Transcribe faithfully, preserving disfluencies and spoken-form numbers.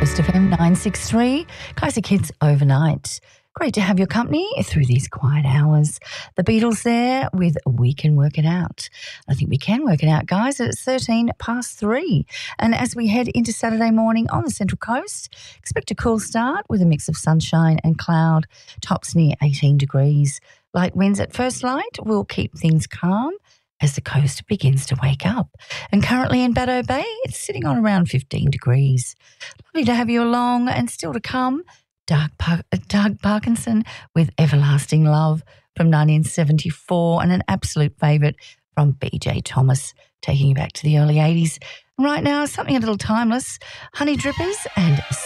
Coast F M nine six three, Kaiser Kids Overnight. Great to have your company through these quiet hours. The Beatles there with We Can Work It Out. I think we can work it out, guys. It's thirteen past three. And as we head into Saturday morning on the Central Coast, expect a cool start with a mix of sunshine and cloud. Tops near eighteen degrees. Light winds at first light will keep things calm as the coast begins to wake up. And currently in Baddo Bay, it's sitting on around fifteen degrees. Lovely to have you along, and still to come, Doug, Par- Doug Parkinson with Everlasting Love from nineteen seventy-four, and an absolute favourite from B J Thomas, taking you back to the early eighties. And right now, something a little timeless, Honey Drippers and